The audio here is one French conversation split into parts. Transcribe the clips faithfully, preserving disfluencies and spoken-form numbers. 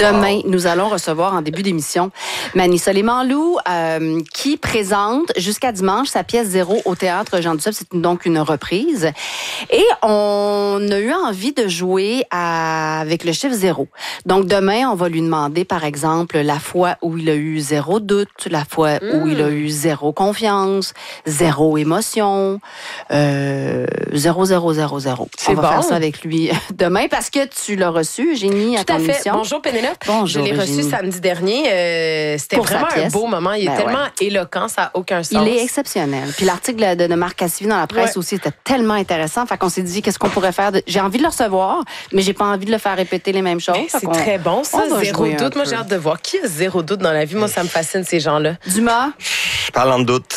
Demain, wow. nous allons recevoir en début d'émission Manissa Lemanlou euh, qui présente jusqu'à dimanche sa pièce Zéro au Théâtre Jean Duceppe. C'est donc une reprise. Et on a eu envie de jouer à, avec le chiffre zéro. Donc demain, on va lui demander, par exemple, la fois où il a eu zéro doute, la fois mmh. où il a eu zéro confiance, zéro émotion, euh, zéro, zéro, zéro, zéro. C'est on va bon. faire ça avec lui demain parce que tu l'as reçu, Génie, à Tout ton à fait. émission. Bonjour Pénélope. Bonjour, je l'ai reçu Génie. samedi dernier. Euh, c'était Pour vraiment un beau moment. Il ben est tellement ouais. éloquent, ça n'a aucun sens. Il est exceptionnel. Puis l'article de, de Marc Cassivi dans la presse ouais. aussi était tellement intéressant. Fait qu'on s'est dit, qu'est-ce qu'on pourrait faire? De... J'ai envie de le recevoir, mais j'ai pas envie de le faire répéter les mêmes choses. Ben, c'est très bon, ça. Zéro doute. Moi, j'ai hâte de voir. Qui a zéro doute dans la vie? Moi, ça me fascine, ces gens-là. Dumas? Parlant de doute.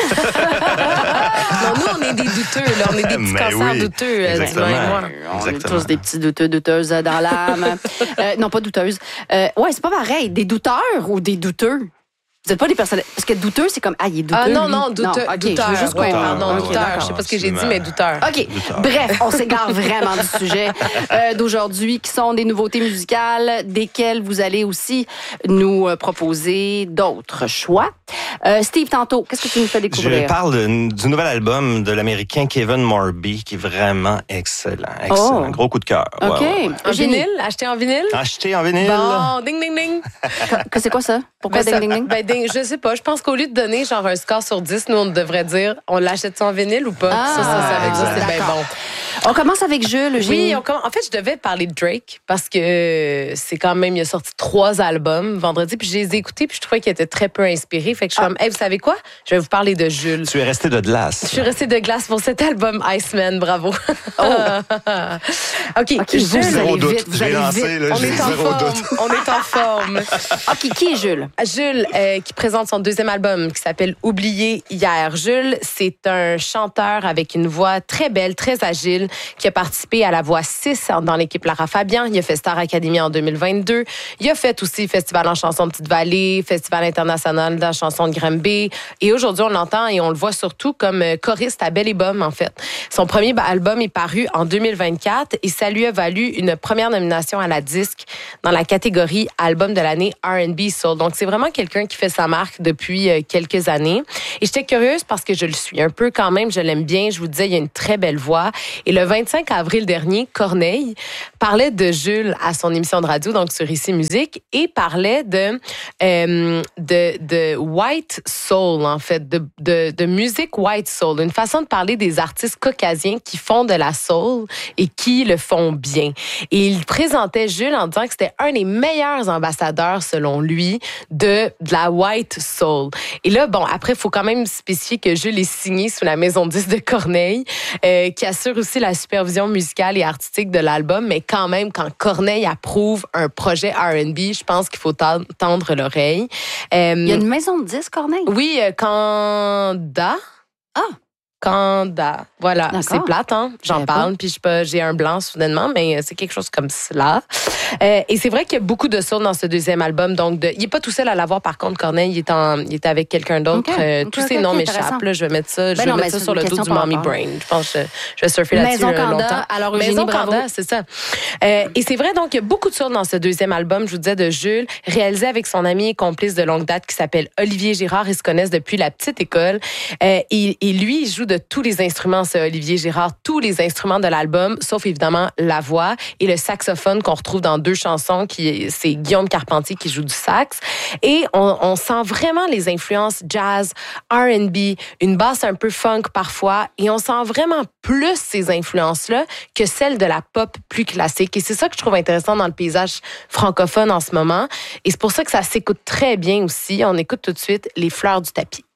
Non, nous, on est des douteux, là. On est des petits Mais cancers oui, douteux, exactement. Dumas et moi. On Exactement. est tous des petits douteux, douteuses dans l'âme. euh, non, pas douteuses. Euh, ouais, c'est pas pareil. Des douteurs ou des douteux? Vous n'êtes pas des personnes... Parce que douteux, c'est comme... Ah, il est douteux, Ah non, lui. non, douteux, non, okay, douteur. Je veux juste ouais, comprendre. pardon, Okay, douteur. d'accord. Je sais pas ce que j'ai dit, mais douteur. OK. Douteur. Bref, on s'égare vraiment du sujet euh, d'aujourd'hui, qui sont des nouveautés musicales, desquelles vous allez aussi nous euh, proposer d'autres choix. Euh, Steve, tantôt, qu'est-ce que tu nous fais découvrir? Je parle de, du nouvel album de l'Américain Kevin Morby, qui est vraiment excellent. Excellent. Oh. Gros coup de cœur. OK. Ouais, ouais, ouais. En vinyle? Acheté en vinyle? Acheté en vinyle. Bon, ding, ding, ding. Que c'est quoi ça? Pourquoi Ben, ding, ça, ding, ding? Ben, ding, je sais pas. Je pense qu'au lieu de donner genre un score sur dix, nous, on devrait dire on l'achète en vinyle ou pas? Ah, ça, ça, ça veut dire c'est bien d'accord. bon. On commence avec Jules, Oui, Génie. on commence. En fait, je devais parler de Drake parce que c'est quand même, il a sorti trois albums vendredi, puis je les ai écoutés, puis je trouvais qu'il était très peu inspiré. Fait que je suis Ah. comme, hey, vous savez quoi? Je vais vous parler de Jules. Tu es resté de glace. Je suis restée de glace pour cet album Iceman, bravo. Oh. OK, OK, vous, Jules, vous Zéro allez doute. vite, vous J'ai allez lancé, vite. là, on j'ai est en zéro forme. doute. On est en forme. OK, qui est Jules? Jules, euh, qui présente son deuxième album qui s'appelle Oublié hier. Jules, c'est un chanteur avec une voix très belle, très agile, qui a participé à la voix six dans l'équipe Lara Fabian. Il a fait Star Academy en deux mille vingt-deux. Il a fait aussi Festival en chanson de Petite-Vallée, Festival international de la chanson de Granby. Et aujourd'hui, on l'entend et on le voit surtout comme choriste à Belle et Bomme, en fait. Son premier album est paru en deux mille vingt-quatre et ça lui a valu une première nomination à la disque dans la catégorie Album de l'année R and B Soul. Donc, c'est vraiment quelqu'un qui fait sa marque depuis quelques années. Et j'étais curieuse parce que je le suis un peu quand même. Je l'aime bien. Je vous disais, il a une très belle voix. Et le vingt-cinq avril dernier, Corneille parlait de Jules à son émission de radio, donc sur Ici Musique, et parlait de, euh, de, de white soul, en fait, de, de, de musique white soul. Une façon de parler des artistes caucasiens qui font de la soul et qui le font bien. Et il présentait Jules en disant que c'était un des meilleurs ambassadeurs, selon lui, de, de la white soul. Et là, bon, après, il faut quand même spécifier que Jules est signé sous la maison dix de Corneille, euh, qui assure aussi la supervision musicale et artistique de l'album, mais quand même, quand Corneille approuve un projet R and B, je pense qu'il faut tendre l'oreille. Euh, Il y a une maison de disques, Corneille? Oui, euh, Canda. Ah! Canda. Voilà, D'accord. c'est plate, hein? J'en Je parle, puis je pas, j'ai un blanc soudainement, mais c'est quelque chose comme cela. Euh, et c'est vrai qu'il y a beaucoup de soul dans ce deuxième album. Donc, de, il est pas tout seul à l'avoir, par contre, Corneille. Il est, en, il est avec quelqu'un d'autre. Okay. Euh, Okay, tous okay, ces noms okay, m'échappent. Là, je vais mettre ça, je Ben vais non, mettre ça mais c'est sur le une dos du question par Mommy rapport. Brain. Je pense que je vais surfer là-dessus Maison euh, Canda. longtemps. Alors, Eugénie, Maison bravo. Canda, c'est ça. Euh, et c'est vrai, donc, il y a beaucoup de soul dans ce deuxième album, je vous disais, de Jules, réalisé avec son ami et complice de longue date qui s'appelle Olivier Girard. Ils se connaissent depuis la petite école. Euh, et, et lui, il joue de tous les instruments, ce Olivier Girard, tous les instruments de l'album, sauf évidemment la voix et le saxophone qu'on retrouve dans deux chansons, qui c'est Guillaume Carpentier qui joue du sax. Et on, on sent vraiment les influences jazz, R and B, une basse un peu funk parfois, et on sent vraiment plus ces influences-là que celles de la pop plus classique. Et c'est ça que je trouve intéressant dans le paysage francophone en ce moment. Et c'est pour ça que ça s'écoute très bien aussi. On écoute tout de suite Les Fleurs du tapis.